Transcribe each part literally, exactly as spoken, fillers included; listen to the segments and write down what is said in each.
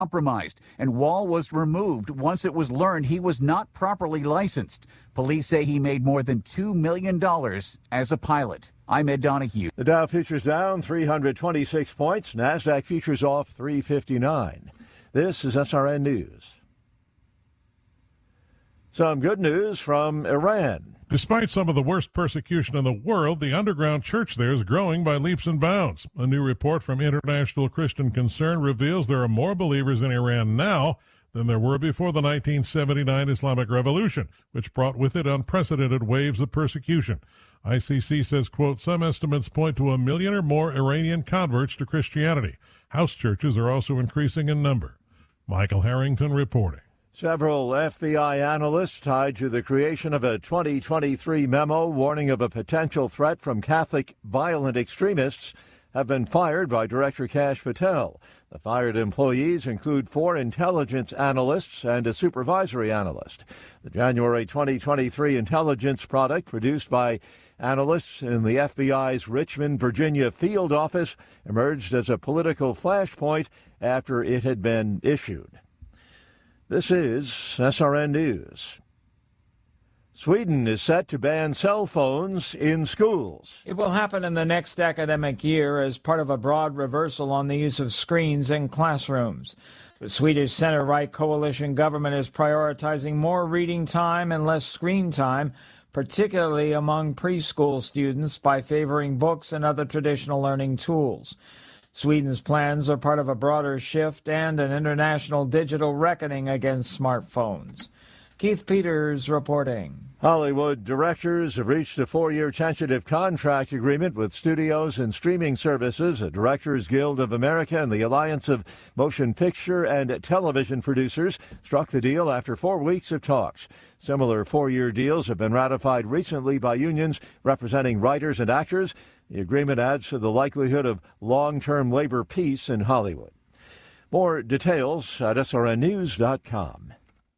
compromised, and Wall was removed once it was learned he was not properly licensed. Police say he made more than two million dollars as a pilot. I'm Ed Donahue. The Dow futures down three hundred twenty-six points. NASDAQ futures off three fifty-nine. This is S R N News. Some good news from Iran. Despite some of the worst persecution in the world, the underground church there is growing by leaps and bounds. A new report from International Christian Concern reveals there are more believers in Iran now than there were before the nineteen seventy-nine Islamic Revolution, which brought with it unprecedented waves of persecution. I C C says, quote, some estimates point to a million or more Iranian converts to Christianity. House churches are also increasing in number. Michael Harrington reporting. Several F B I analysts tied to the creation of a twenty twenty-three memo warning of a potential threat from Catholic violent extremists have been fired by Director Kash Patel. The fired employees include four intelligence analysts and a supervisory analyst. The January twenty twenty-three intelligence product produced by analysts in the F B I's Richmond, Virginia field office emerged as a political flashpoint after it had been issued. This is S R N News. Sweden is set to ban cell phones in schools. It will happen in the next academic year as part of a broad reversal on the use of screens in classrooms. The Swedish center-right coalition government is prioritizing more reading time and less screen time, particularly among preschool students, by favoring books and other traditional learning tools. Sweden's plans are part of a broader shift and an international digital reckoning against smartphones. Keith Peters reporting. Hollywood directors have reached a four-year tentative contract agreement with studios and streaming services. The Directors Guild of America and the Alliance of Motion Picture and Television Producers struck the deal after four weeks of talks. Similar four-year deals have been ratified recently by unions representing writers and actors. The agreement adds to the likelihood of long-term labor peace in Hollywood. More details at S R N news dot com.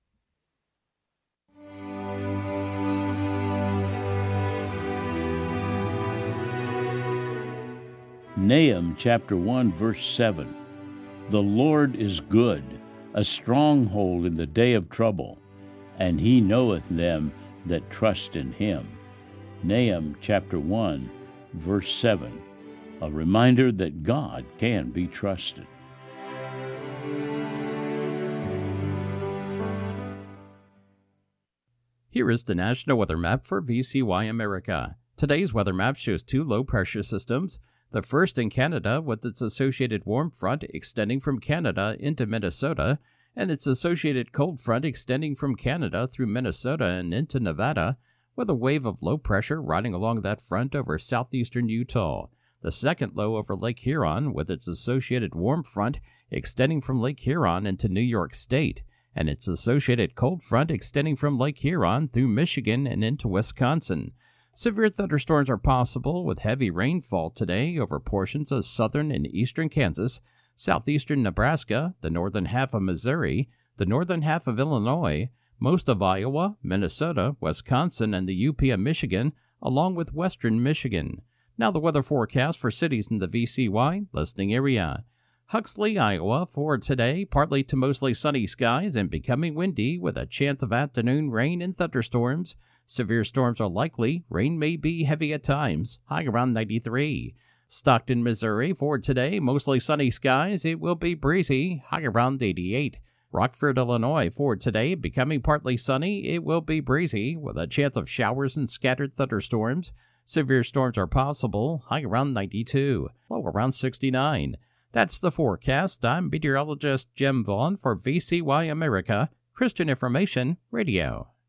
Nahum chapter one, verse seven. The Lord is good, a stronghold in the day of trouble, and he knoweth them that trust in him. Nahum chapter one, verse seven, a reminder that God can be trusted. Here is the National Weather Map for V C Y America. Today's weather map shows two low-pressure systems. The first in Canada with its associated warm front extending from Canada into Minnesota, and its associated cold front extending from Canada through Minnesota and into Nevada, with a wave of low pressure riding along that front over southeastern Utah. The second low over Lake Huron with its associated warm front extending from Lake Huron into New York State, and its associated cold front extending from Lake Huron through Michigan and into Wisconsin. Severe thunderstorms are possible with heavy rainfall today over portions of southern and eastern Kansas, southeastern Nebraska, the northern half of Missouri, the northern half of Illinois, most of Iowa, Minnesota, Wisconsin, and the U P of Michigan, along with western Michigan. Now the weather forecast for cities in the V C Y listening area. Huxley, Iowa, for today, partly to mostly sunny skies and becoming windy with a chance of afternoon rain and thunderstorms. Severe storms are likely. Rain may be heavy at times. High around ninety-three. Stockton, Missouri, for today, mostly sunny skies. It will be breezy. High around eighty-eight. Rockford, Illinois, for today, becoming partly sunny. It will be breezy with a chance of showers and scattered thunderstorms. Severe storms are possible. High around ninety-two. Low around sixty-nine. That's the forecast. I'm meteorologist Jim Vaughn for V C Y America, Christian Information Radio.